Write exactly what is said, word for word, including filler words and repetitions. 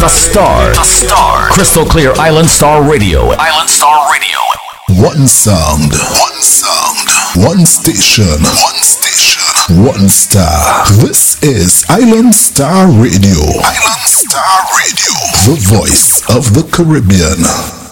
The Star. The Star. Crystal Clear Island Star Radio. Island Star Radio. One sound. One sound. One station. One station. One star. This is Island Star Radio. Island Star Radio. The voice of the Caribbean.